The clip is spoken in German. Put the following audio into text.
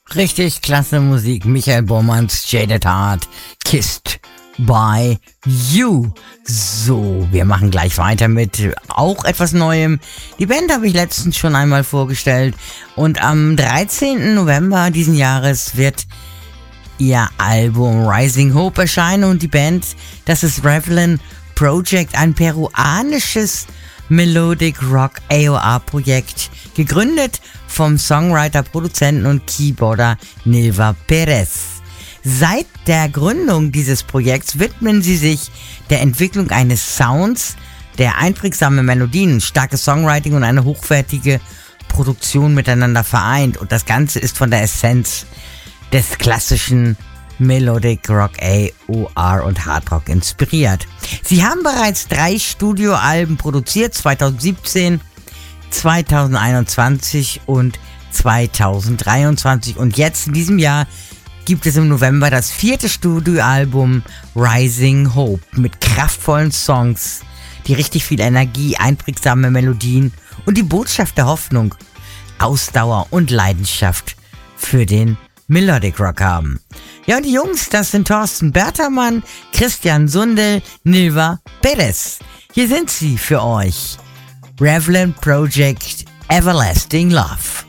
Richtig klasse Musik. Michael Bormanns Jaded Heart, Kissed by You. So, wir machen gleich weiter mit auch etwas Neuem. Die Band habe ich letztens schon einmal vorgestellt und am 13. November diesen Jahres wird ihr Album Rising Hope erscheinen und die Band, das ist Revlon Project, ein peruanisches Melodic Rock AOR Projekt, gegründet vom Songwriter, Produzenten und Keyboarder Nilva Perez. Seit der Gründung dieses Projekts widmen sie sich der Entwicklung eines Sounds, der einprägsame Melodien, starkes Songwriting und eine hochwertige Produktion miteinander vereint. Und das Ganze ist von der Essenz des klassischen Melodic Rock, AOR und Hard Rock inspiriert. Sie haben bereits 3 Studioalben produziert, 2017, 2021 und 2023. Und jetzt in diesem Jahr gibt es im November das 4. Studioalbum Rising Hope mit kraftvollen Songs, die richtig viel Energie, einprägsame Melodien und die Botschaft der Hoffnung, Ausdauer und Leidenschaft für den Melodic Rock haben. Ja, und die Jungs, das sind Thorsten Bertermann, Christian Sundel, Nilva Perez. Hier sind sie für euch. Revlon Project, Everlasting Love.